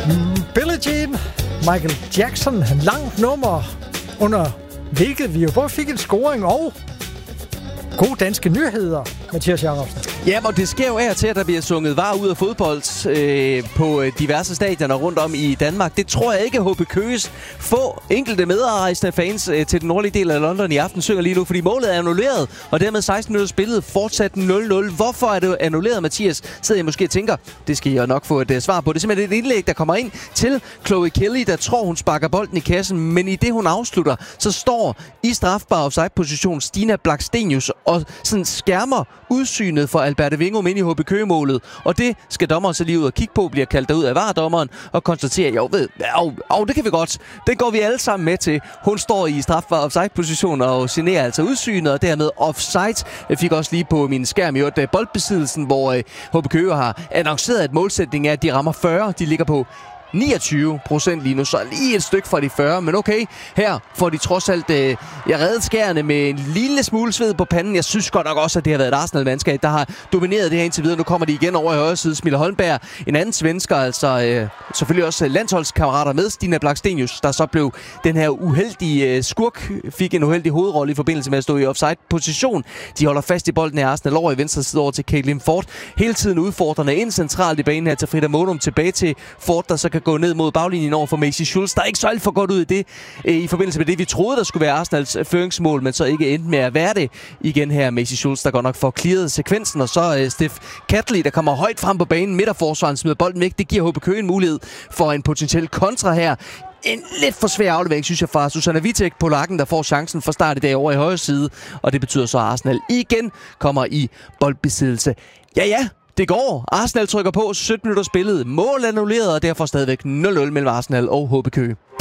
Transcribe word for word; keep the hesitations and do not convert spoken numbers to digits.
Billie Jean, Michael Jackson, langt nummer, under hvilket vi jo både fik en scoring og gode danske nyheder, Mathias Jacobsen. Ja, og det sker jo af og til, at der bliver sunget varer ud af fodbold øh, på diverse stadioner rundt om i Danmark. Det tror jeg ikke, at H B Køges få enkelte medarrejsende fans øh, til den nordlige del af London i aften synger lige nu, fordi målet er annulleret, og dermed seksten minutter spillet fortsat nul nul. Hvorfor er det annulleret, Mathias? Sidder jeg måske og tænker, det skal jeg nok få et uh, svar på. Det er simpelthen et indlæg, der kommer ind til Chloe Kelly, der tror, hun sparker bolden i kassen, men i det, hun afslutter, så står i strafbar offside-position Stina Blackstenius og sådan skærmer udsynet for Alberte Vingum ind i H B Køge-målet. Og det skal dommeren så lige ud og kigge på, bliver kaldt derud af V A R-dommeren og konstaterer, jo ved, jo, jo, det kan vi godt. Det går vi alle sammen med til. Hun står i strafbar offside-position og generer altså udsynet, og dermed offside. Jeg fik også lige på min skærm i øvrigt boldbesiddelsen, hvor H B Køge har annonceret, at målsætningen er, at de rammer fyrre. De ligger på niogtyve procent lige nu, så lige et stykke fra de fyrre. Men okay, her får de trods alt øh, jeg reddet skærene med en lille smule sved på panden. Jeg synes godt nok også, at det har været et Arsenal-mandskab, der har domineret det her indtil videre. Nu kommer de igen over i højre side. Smille Holmberg, en anden svensker, altså øh, selvfølgelig også landsholdskammerater med Stina Blackstenius, der så blev den her uheldige øh, skurk, fik en uheldig hovedrolle i forbindelse med at stå i offside-position. De holder fast i bolden af Arsenal over i venstre side over til Caitlin Ford. Hele tiden udfordrende ind centralt i banen her til Frida Monum, tilbage til Ford, der så kan gå ned mod baglinjen over for Maisie Schultz. Der er ikke så alt for godt ud i det, øh, i forbindelse med det, vi troede, der skulle være Arsenals føringsmål, men så ikke endte med at være det igen her. Maisie Schultz, der godt nok får clearet sekvensen, og så øh, Steff Catley, der kommer højt frem på banen. Midterforsvaren smider bolden væk. Det giver H B Køge en mulighed for en potentiel kontra her. En lidt for svær aflevering, synes jeg, fra Susanna Vitek, polakken, der får chancen fra start i dag over i højre side. Og det betyder så, at Arsenal igen kommer i boldbesiddelse. Ja, ja. Det går. Arsenal trykker på, sytten minutter spillet. Mål annulleret, og derfor stadigvæk nul nul mellem Arsenal og H B Køge.